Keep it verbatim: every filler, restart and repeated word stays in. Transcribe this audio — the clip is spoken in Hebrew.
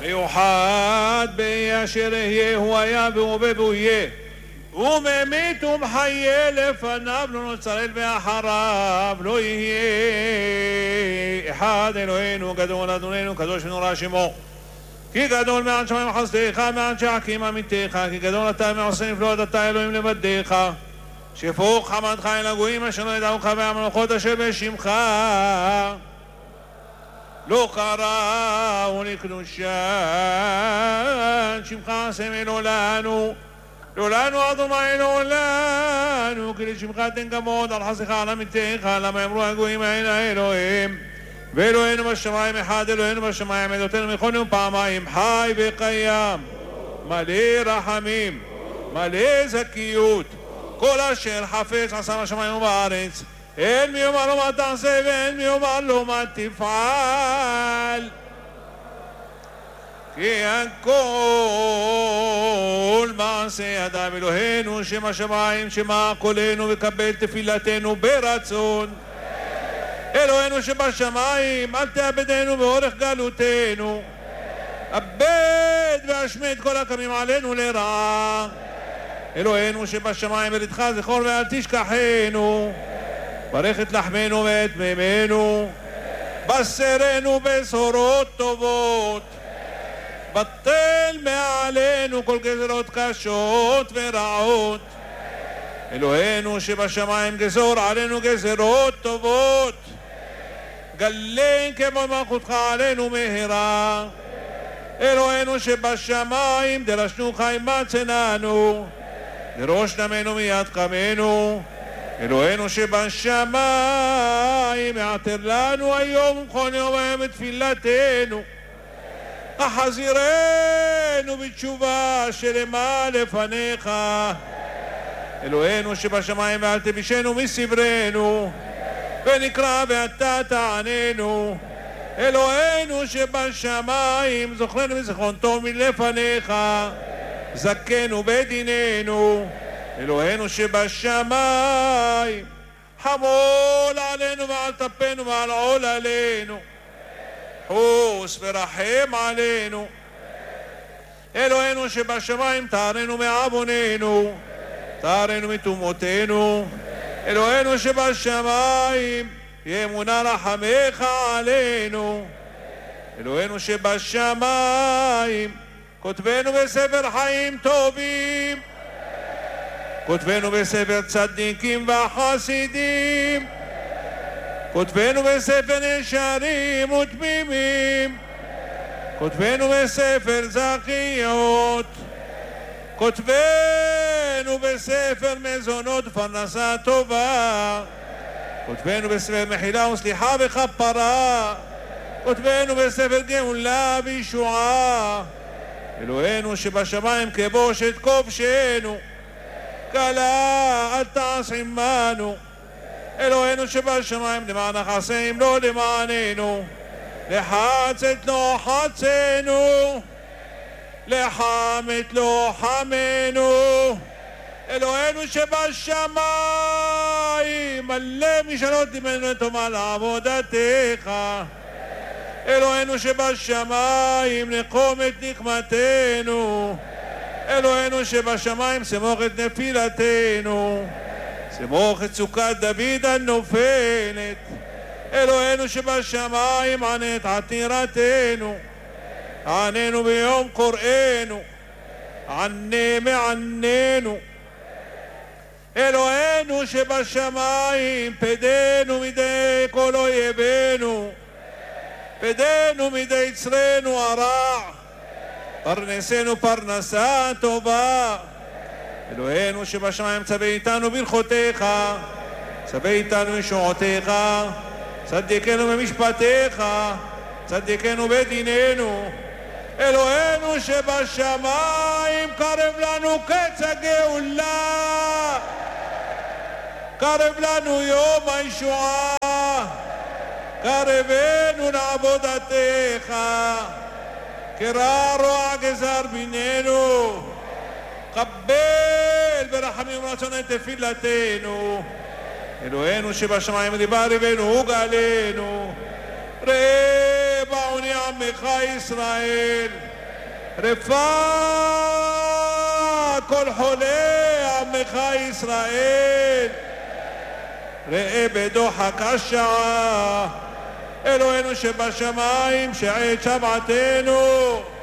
מיוחד באי אשר יהיה, הוא היה והווה והוא יהיה. וממית ומחיה לפניו לא נוצרל ואחריו לא יהיה. אחד אלוהינו גדול אדוננו קדוש ונורא שמו, כי גדול מעל שמיים חסדך, מעל שחקים אמיתך, כי גדול אתה מעושה נפלאות, אתה אלוהים לבדיך, שפוך חמדך אל הגויים אשר לא ידעוך והמלוכות אשר בשמך לא קראו לקדושת שמך סמל עולנו לעולנו אדוני לעולנו, כי לשמך תן כבוד על חסדך על אמיתך, למה אמרו הגויים האלה האלוהים ואלוהינו בשמיים אחד, אלוהינו בשמיים עדותינו מכל יום פעמיים, חי וקיים, מלא רחמים, מלא זכיות, כל אשר חפץ עשה בשמיים ובארץ, אין מי יאמר לו מה תעשה ואין מי יאמר לו מה תפעל, כי הכל מעשה ידיו. אלוהינו שם השמיים שמע קולנו וקבל תפילתנו ברצון. אלוהינו שבשמיים אל תאבדנו באורך גלותנו, אבד והשמד כל הקמים עלינו לרעה. אלוהינו שבשמיים בלתך זכור ואל תשכחנו, ברך את לחמנו ואת מימינו, בשרנו בשורות טובות, בטל מעלינו כל גזרות קשות ורעות. אלוהינו שבשמיים גזור עלינו גזרות טובות, גלה כמו מלכותך עלינו מהרה. אלוהינו שבשמיים דרשנו חיים מצננו, דרוש דמנו מיד קמנו. אלוהינו שבשמיים יעתר לנו היום וכל יום היום את תפילתנו, החזירנו בתשובה שלמה לפניך. אלוהינו שבשמיים ואל תבישנו מסברנו, ונקרא ואתה תעננו. אלוהינו שבשמיים זוכרנו מזיכרון טוב מלפניך, זכנו בדיננו. אלוהינו שבשמיים חמול עלינו ועל טפנו ועל עול עלינו, חוס ורחם עלינו. אלוהינו שבשמיים תערנו מעווננו, תערנו מטומאותינו. אלוהינו שבשמיים ימונה רחמך עלינו. אלוהינו שבשמיים כותבנו בספר חיים טובים, כותבנו בספר צדיקים וחסידים, כותבנו בספר ישרים ותמימים, כותבנו בספר זכיות, כותבנו בספר מזונות פרנסה טובה, כותבנו בספר מחילה וסליחה וכפרה, כותבנו בספר גאולה וישועה. אלוהינו שבשמיים כבוש את כובשנו, כלה אל תעש עמנו. אלוהינו שבשמיים למען החסים לא למעננו, לחץ את לא חצנו, לחם את לא חמנו. אלוהינו שבשמיים מלא משאלות לימנו את תאמר לעבודתך. אלוהינו שבשמיים נקום את נקמתנו. אלוהינו שבשמיים סמוך את נפילתנו, סמוך את סוכת דוד הנופלת. אלוהינו שבשמיים ענה את עתירתנו, עננו ביום קוראנו, ענה מעננו. אלוהינו שבשמיים פדנו מידי כל אויבינו, פדנו מידי יצרנו הרע, פרנסנו פרנסה טובה. אלוהינו שבשמיים צווה איתנו ברכותיך, צווה איתנו ישועותיך, צדיקנו במשפטיך, צדיקנו בדיננו. אלוהינו שבשמיים קרב לנו קץ הגאולה, קרב לנו יום הישועה, קרבנו לעבודתך. קרא רוע גזר בינינו, קבל ברחמים רצון את תפילתנו. אלוהינו שבשמיים דיבר ליבנו וגאלנו, ראה בעוני עמך ישראל, רפואה כל חולי עמך ישראל. ראה בדוחק השעה, אלוהינו שבשמיים, שעת שבעתנו.